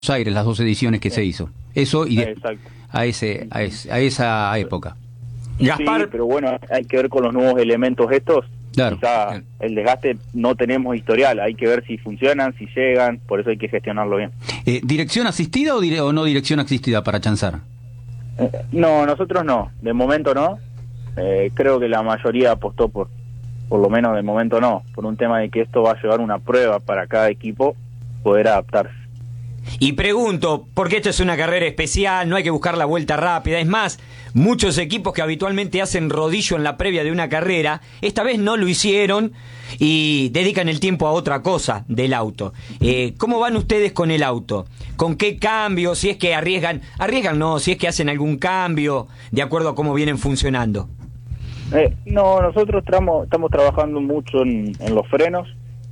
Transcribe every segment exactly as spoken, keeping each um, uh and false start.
Aires, las dos ediciones que sí. se hizo. Eso y de, Exacto. a ese, a ese, a esa época. Gaspar, Sí, pero bueno, hay que ver con los nuevos elementos estos. Claro. Quizá el desgaste no tenemos historial, hay que ver si funcionan, si llegan, por eso hay que gestionarlo bien. Eh, ¿Dirección asistida o, dire o no dirección asistida para chanzar? Eh, no, nosotros no, de momento no. Eh, creo que la mayoría apostó por, por lo menos de momento no, por un tema de que esto va a llevar una prueba para cada equipo poder adaptarse. y pregunto, porque esto es una carrera especial, no hay que buscar la vuelta rápida. Es más, muchos equipos que habitualmente hacen rodillo en la previa de una carrera, esta vez no lo hicieron y dedican el tiempo a otra cosa del auto. Eh, ¿Cómo van ustedes con el auto? ¿Con qué cambio? Si es que arriesgan, arriesgan no, si es que hacen algún cambio de acuerdo a cómo vienen funcionando. Eh, no, nosotros tramo, estamos trabajando mucho en, en los frenos,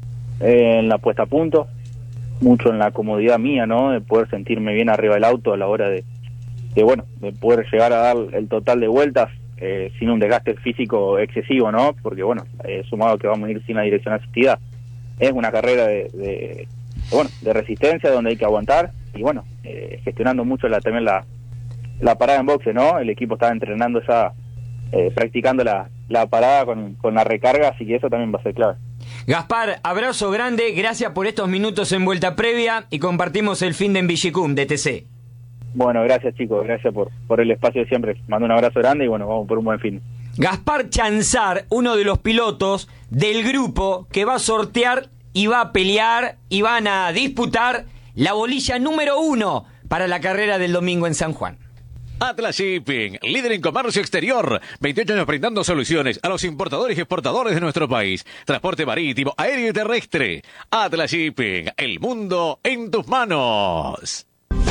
eh, en la puesta a punto, mucho en la comodidad mía, ¿no? De poder sentirme bien arriba del auto a la hora de, de bueno, de poder llegar a dar el total de vueltas eh, sin un desgaste físico excesivo, ¿no? Porque bueno, eh, sumado que vamos a ir sin la dirección asistida, es una carrera de, de, de bueno, de resistencia donde hay que aguantar y bueno, eh, gestionando mucho la, también la, la parada en boxe, ¿no? El equipo estaba entrenando ya, eh, practicando la, la parada con, con la recarga, así que eso también va a ser clave. Gaspar, abrazo grande, gracias por estos minutos en Vuelta Previa y compartimos el fin de en Villicum, D T C. Bueno, gracias chicos, gracias por, por el espacio de siempre. Mando un abrazo grande y bueno, vamos por un buen fin. Gaspar Chanzar, uno de los pilotos del grupo que va a sortear y va a pelear y van a disputar la bolilla número uno para la carrera del domingo en San Juan. Atlas Shipping, líder en comercio exterior, veintiocho años brindando soluciones a los importadores y exportadores de nuestro país. Transporte marítimo, aéreo y terrestre. Atlas Shipping, el mundo en tus manos.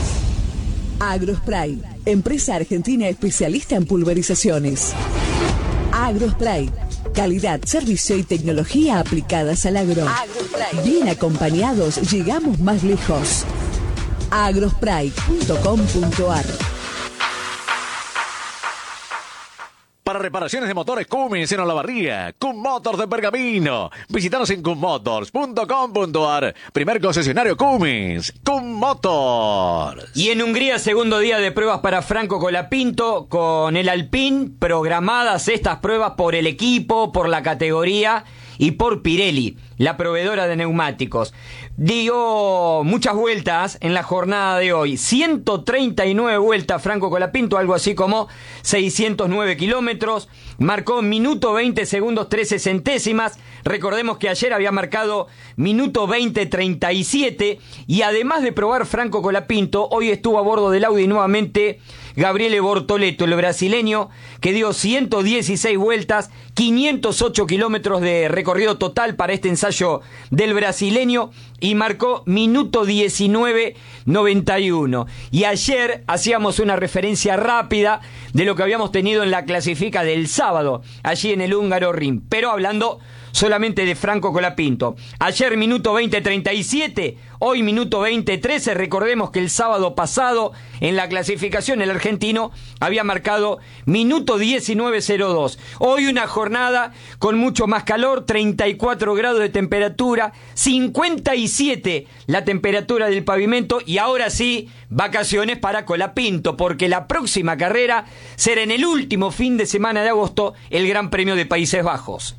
Agrospray, empresa argentina especialista en pulverizaciones. Agrospray, calidad, servicio y tecnología aplicadas al agro. Agrospray. Bien acompañados, llegamos más lejos. agrospray punto com punto ar. Para reparaciones de motores Cummins en Olavarría, Cum Motors de Pergamino. Visítanos en cum motors punto com punto ar. Primer concesionario Cummins, Cum Motors. Y en Hungría, segundo día de pruebas para Franco Colapinto con el Alpine, programadas estas pruebas por el equipo, por la categoría y por Pirelli, la proveedora de neumáticos. Dio muchas vueltas en la jornada de hoy, ciento treinta y nueve vueltas Franco Colapinto, algo así como seiscientos nueve kilómetros, marcó minuto veinte segundos trece centésimas, recordemos que ayer había marcado minuto veinte treinta y siete, y además de probar Franco Colapinto, hoy estuvo a bordo del Audi nuevamente Gabriele Bortoleto, el brasileño, que dio ciento dieciséis vueltas, quinientos ocho kilómetros de recorrido total para este ensayo del brasileño y marcó minuto diecinueve noventa y uno. Y ayer hacíamos una referencia rápida de lo que habíamos tenido en la clasifica del sábado, allí en el húngaro Rim, pero hablando solamente de Franco Colapinto. Ayer minuto veinte treinta y siete, hoy minuto veinte trece. Recordemos que el sábado pasado en la clasificación el argentino había marcado minuto diecinueve cero dos. Hoy una jornada con mucho más calor, treinta y cuatro grados de temperatura, cincuenta y siete la temperatura del pavimento, y ahora sí, vacaciones para Colapinto, porque la próxima carrera será en el último fin de semana de agosto, el Gran Premio de Países Bajos.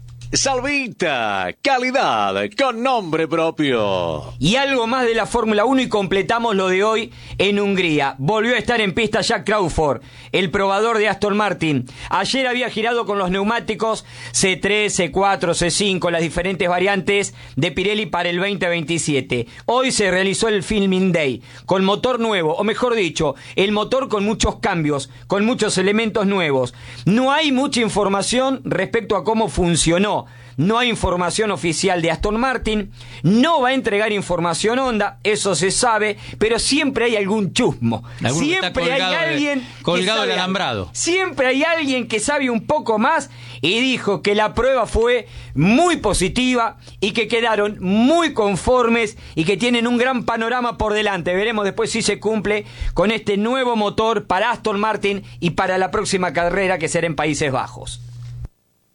Salvita, calidad con nombre propio. Y algo más de la Fórmula uno y completamos lo de hoy en Hungría. Volvió a estar en pista Jack Crawford, el probador de Aston Martin. Ayer había girado con los neumáticos C tres, C cuatro, C cinco, las diferentes variantes de Pirelli para el veinte veintisiete. Hoy se realizó el Filming Day con motor nuevo, o mejor dicho, el motor con muchos cambios, con muchos elementos nuevos. No hay mucha información respecto a cómo funcionó. No hay información oficial de Aston Martin, no va a entregar información Honda, eso se sabe, pero siempre hay algún chusmo. Alguno Siempre hay alguien el, colgado el alambrado. Siempre hay alguien que sabe un poco más y dijo que la prueba fue muy positiva y que quedaron muy conformes y que tienen un gran panorama por delante. Veremos después si se cumple con este nuevo motor para Aston Martin y para la próxima carrera que será en Países Bajos.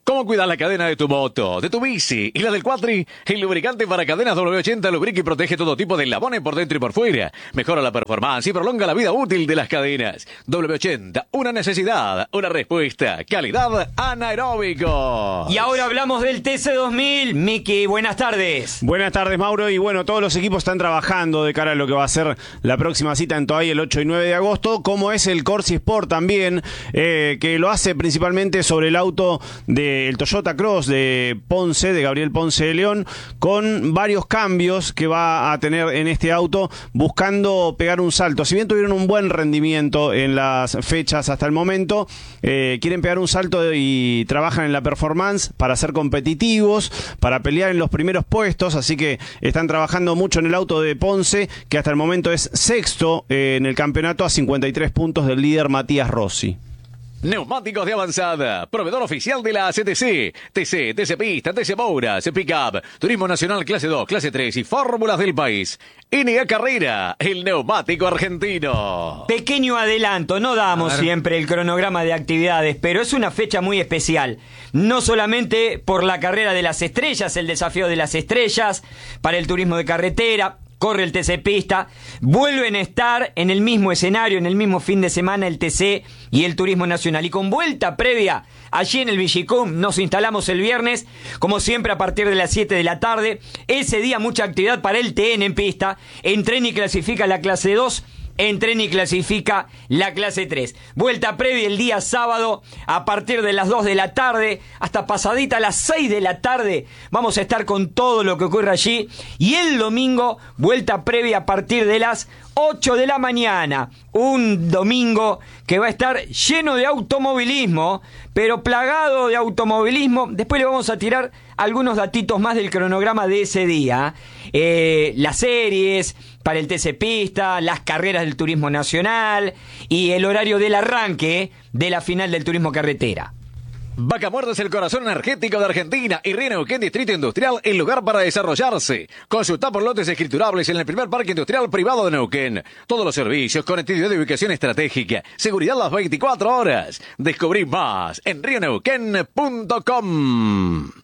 ¿Cómo cuidar la cadena de tu moto, de tu bici y la del cuatri? El lubricante para cadenas doble ochenta lubrica y protege todo tipo de eslabones por dentro y por fuera. Mejora la performance y prolonga la vida útil de las cadenas. doble ochenta, una necesidad, una respuesta. Calidad anaeróbico. Y ahora hablamos del T C dos mil. Miki, buenas tardes. Buenas tardes, Mauro. Y bueno, todos los equipos están trabajando de cara a lo que va a ser la próxima cita en Toay el ocho y nueve de agosto, como es el Corsi Sport también, eh, que lo hace principalmente sobre el auto de el Toyota Cross de Ponce, de Gabriel Ponce de León, con varios cambios que va a tener en este auto, buscando pegar un salto. Si bien tuvieron un buen rendimiento en las fechas hasta el momento, eh, quieren pegar un salto y trabajan en la performance para ser competitivos, para pelear en los primeros puestos, así que están trabajando mucho en el auto de Ponce, que hasta el momento es sexto eh, en el campeonato a cincuenta y tres puntos del líder Matías Rossi. Neumáticos de avanzada, proveedor oficial de la C T C, T C, T C Pista, T C Moura, C Pickup, Turismo Nacional clase dos, clase tres y fórmulas del país. N A Carrera, el neumático argentino. Pequeño adelanto, no damos siempre el cronograma de actividades, pero es una fecha muy especial. No solamente por la carrera de las estrellas, el desafío de las estrellas, para el turismo de carretera, corre el T C Pista, vuelven a estar en el mismo escenario, en el mismo fin de semana el T C y el Turismo Nacional. Y con vuelta previa, allí en el Vigicum, nos instalamos el viernes, como siempre a partir de las siete de la tarde. Ese día mucha actividad para el T N en pista. Entrena y clasifica la clase dos. Entrena y clasifica la clase tres. Vuelta previa el día sábado a partir de las dos de la tarde hasta pasadita a las seis de la tarde. Vamos a estar con todo lo que ocurre allí. Y el domingo, vuelta previa a partir de las ocho de la mañana. Un domingo que va a estar lleno de automovilismo, pero plagado de automovilismo. Después le vamos a tirar algunos datitos más del cronograma de ese día. Eh, las series para el T C Pista, las carreras del Turismo Nacional y el horario del arranque de la final del Turismo Carretera. Vaca Muerta es el corazón energético de Argentina y Río Neuquén Distrito Industrial, el lugar para desarrollarse. Consulta por lotes escriturables en el primer parque industrial privado de Neuquén. Todos los servicios, conectividad de ubicación estratégica, seguridad las veinticuatro horas. Descubrí más en rio neuquén punto com.